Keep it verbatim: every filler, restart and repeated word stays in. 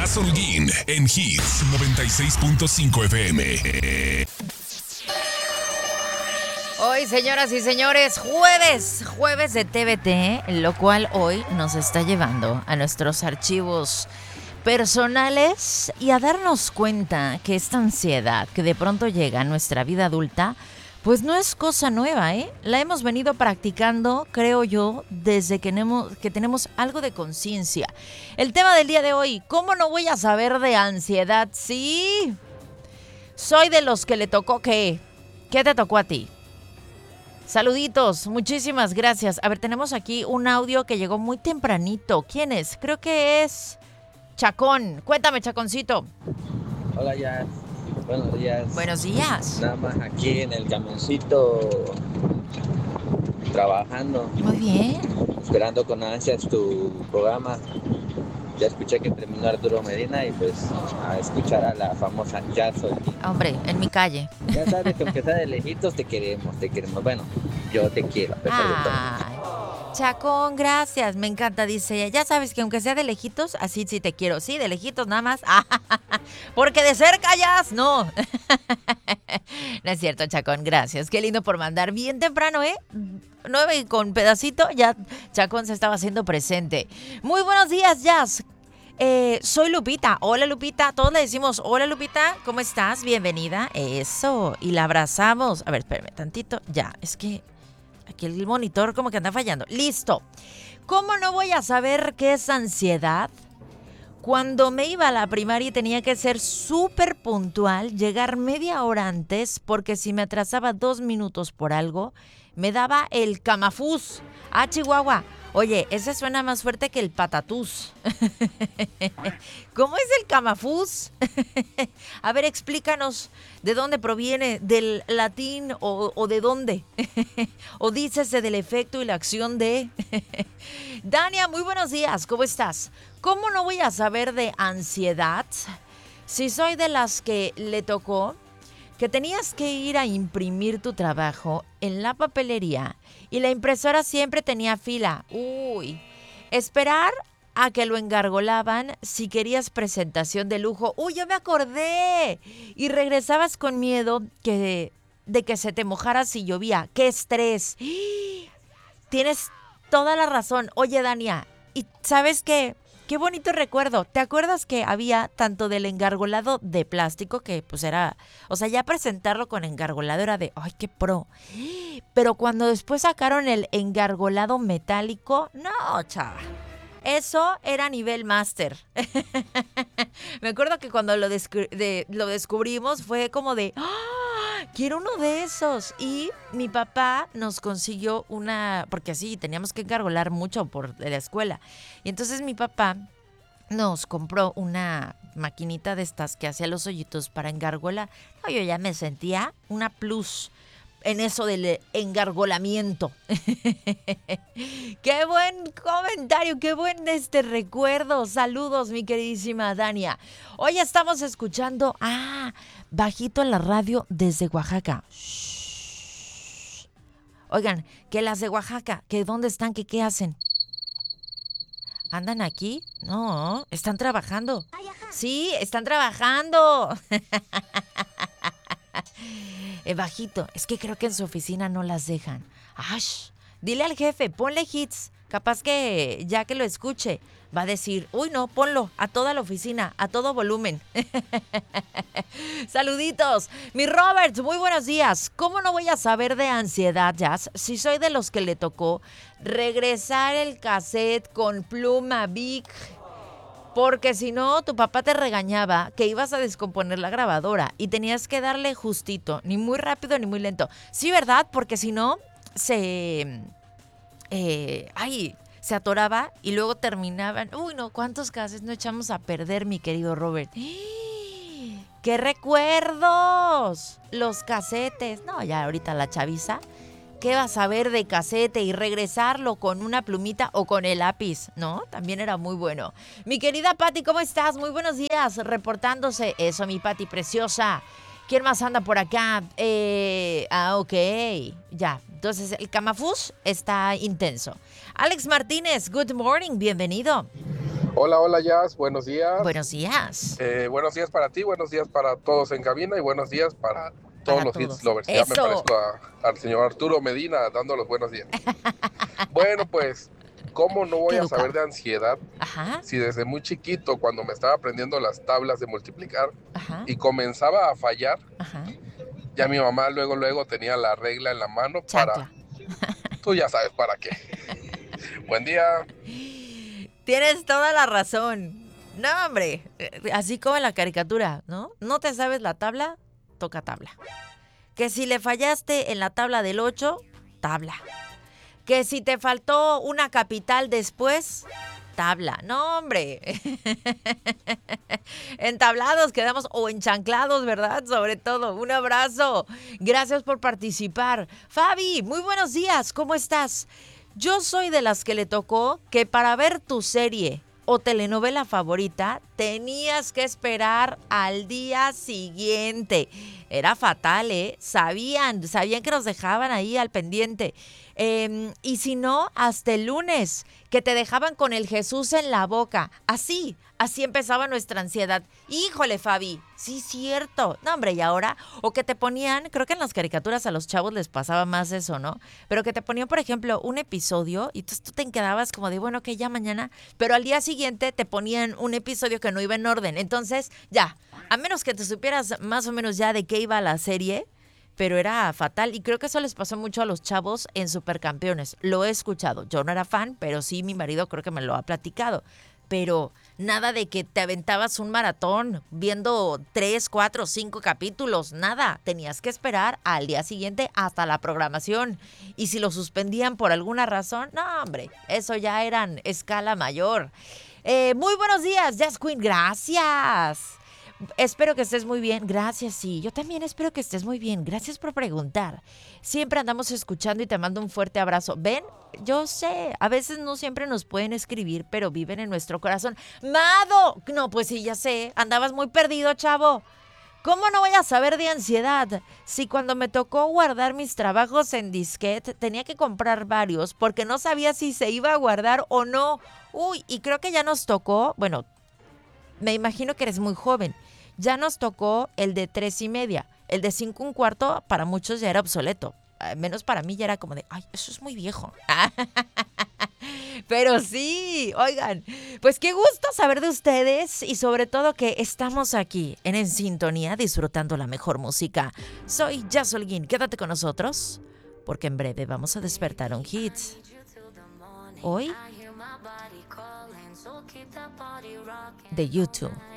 Jazz Holguín en Hits noventa y seis punto cinco F M. Hoy, señoras y señores, jueves, jueves de T V T, lo cual hoy nos está llevando a nuestros archivos personales y a darnos cuenta que esta ansiedad que de pronto llega a nuestra vida adulta, pues no es cosa nueva, ¿eh? La hemos venido practicando, creo yo, desde que tenemos, que tenemos algo de conciencia. El tema del día de hoy, ¿cómo no voy a saber de ansiedad? Sí, soy de los que le tocó, ¿qué? ¿Qué te tocó a ti? Saluditos, muchísimas gracias. A ver, tenemos aquí un audio que llegó muy tempranito. ¿Quién es? Creo que es Chacón. Cuéntame, Chaconcito. Hola, Jazz. Buenos días. Buenos días. Nada más aquí en el camioncito, trabajando. Muy bien. Esperando con ansias tu programa. Ya escuché que terminó Arturo Medina y pues a escuchar a la famosa Jazz Holguín. Hombre, en mi calle. Ya sabes que aunque sea de lejitos te queremos, te queremos. Bueno, yo te quiero, a pesar de todo. Ay, Chacón, gracias. Me encanta, dice ella. Ya sabes que aunque sea de lejitos, así sí te quiero. Sí, de lejitos nada más. Porque de cerca ya, no. No es cierto, Chacón, gracias. Qué lindo por mandar bien temprano, ¿eh? Nueve y con pedacito, ya Chacón se estaba haciendo presente. Muy buenos días, Jazz. Eh, soy Lupita. Hola, Lupita. Todos le decimos, hola, Lupita. ¿Cómo estás? Bienvenida. Eso. Y la abrazamos. A ver, espérame tantito. Ya, es que aquí el monitor como que anda fallando. Listo. ¿Cómo no voy a saber qué es ansiedad? Cuando me iba a la primaria tenía que ser súper puntual, llegar media hora antes, porque si me atrasaba dos minutos por algo, me daba el camafús. Ah, Chihuahua. Oye, ese suena más fuerte que el patatús. ¿Cómo es el camafús? A ver, explícanos de dónde proviene, del latín o, o de dónde. O dícese del efecto y la acción de... Dania, muy buenos días, ¿cómo estás? ¿Cómo no voy a saber de ansiedad si soy de las que le tocó que tenías que ir a imprimir tu trabajo en la papelería y la impresora siempre tenía fila? Uy, esperar a que lo engargolaban si querías presentación de lujo. Uy, yo me acordé. Y regresabas con miedo que, de que se te mojara si llovía. ¡Qué estrés! Tienes toda la razón. Oye, Dania, ¿y sabes qué? Qué bonito recuerdo. ¿Te acuerdas que había tanto del engargolado de plástico que pues era, o sea, ya presentarlo con engargolado era de, ay, qué pro. Pero cuando después sacaron el engargolado metálico, no, chava. Eso era nivel máster. Me acuerdo que cuando lo, descu- de, lo descubrimos fue como de, ¡ah! Quiero uno de esos. Y mi papá nos consiguió una, porque así teníamos que engargolar mucho por la escuela. Y entonces mi papá nos compró una maquinita de estas que hacía los hoyitos para engargolar. No, yo ya me sentía una plus en eso del engargolamiento. Qué buen comentario, qué buen este recuerdo. Saludos, mi queridísima Dania. Hoy estamos escuchando, ah, bajito en la radio desde Oaxaca. Shh. Oigan, que las de Oaxaca, que dónde están, que qué hacen. ¿Andan aquí? No, están trabajando. Sí, están trabajando. Eh, bajito, es que creo que en su oficina no las dejan. Ash, dile al jefe, ponle hits. Capaz que ya que lo escuche, va a decir, uy no, ponlo a toda la oficina, a todo volumen. Saluditos. Mi Robert, muy buenos días. ¿Cómo no voy a saber de ansiedad, Jazz, si soy de los que le tocó regresar el cassette con pluma Bic? Porque si no, tu papá te regañaba que ibas a descomponer la grabadora y tenías que darle justito, ni muy rápido ni muy lento. Sí, ¿verdad? Porque si no, se... Eh, ay, se atoraba y luego terminaban. Uy, no, ¿cuántos cases no echamos a perder, mi querido Robert? ¡Qué recuerdos! Los casetes. No, ya ahorita la chaviza. ¿Qué vas a ver de casete y regresarlo con una plumita o con el lápiz? ¿No? También era muy bueno. Mi querida Pati, ¿cómo estás? Muy buenos días. Reportándose. Eso, mi Pati preciosa. ¿Quién más anda por acá? Eh, ah, ok. Ya. Entonces, el camafús está intenso. Alex Martínez, good morning. Bienvenido. Hola, hola, Jazz, buenos días. Buenos días. Eh, buenos días para ti, buenos días para todos en cabina y buenos días para todos Para los todos. Hits Lovers. Ya me Eso. parezco a- al señor Arturo Medina dando los buenos días. Bueno, pues, ¿cómo no voy Qué a saber educado. de ansiedad Ajá, si desde muy chiquito, cuando me estaba aprendiendo las tablas de multiplicar ajá, y comenzaba a fallar, ajá. ya mi mamá luego, luego tenía la regla en la mano para, Chancla. tú ya sabes para qué. Buen día. Tienes toda la razón. No, hombre, eh, así como en la caricatura, ¿no? No te sabes la tabla, toca tabla. Que si le fallaste en la tabla del ocho, tabla. Que si te faltó una capital después, tabla. No, hombre. Entablados quedamos o enchanclados, ¿verdad? Sobre todo. Un abrazo. Gracias por participar. Fabi, muy buenos días. ¿Cómo estás? Yo soy de las que le tocó que para ver tu serie o telenovela favorita tenías que esperar al día siguiente. Era fatal, ¿eh? Sabían, sabían que nos dejaban ahí al pendiente. Eh, y si no, hasta el lunes, que te dejaban con el Jesús en la boca. Así, así empezaba nuestra ansiedad. Híjole, Fabi, sí, cierto. No, hombre, y ahora, o que te ponían, creo que en las caricaturas a los chavos les pasaba más eso, ¿no? Pero que te ponían, por ejemplo, un episodio y entonces tú te quedabas como de, bueno, que ya mañana, pero al día siguiente te ponían un episodio que no iba en orden. Entonces, ya, a menos que te supieras más o menos ya de qué iba la serie, pero era fatal. Y creo que eso les pasó mucho a los chavos en Supercampeones. Lo he escuchado. Yo no era fan, pero sí mi marido creo que me lo ha platicado. Pero nada de que te aventabas un maratón viendo tres, cuatro, cinco capítulos. Nada. Tenías que esperar al día siguiente hasta la programación. Y si lo suspendían por alguna razón, no, hombre, eso ya eran escala mayor. Eh, muy buenos días, Jazz Queen. Gracias. Espero que estés muy bien. Gracias, sí. Yo también espero que estés muy bien. Gracias por preguntar. Siempre andamos escuchando y te mando un fuerte abrazo. ¿Ven? Yo sé, a veces no siempre nos pueden escribir, pero viven en nuestro corazón. ¡Mado! No, pues sí, ya sé. Andabas muy perdido, chavo. ¿Cómo no voy a saber de ansiedad? Si cuando me tocó guardar mis trabajos en disquete, tenía que comprar varios porque no sabía si se iba a guardar o no. Uy, y creo que ya nos tocó, bueno, me imagino que eres muy joven. Ya nos tocó el de tres y media. El de cinco un cuarto para muchos ya era obsoleto. Al menos para mí ya era como de, ay, eso es muy viejo. Pero sí, oigan, pues qué gusto saber de ustedes y sobre todo que estamos aquí en En Sintonía disfrutando la mejor música. Soy Jazz Holguín, quédate con nosotros porque en breve vamos a despertar un hit. Hoy de YouTube.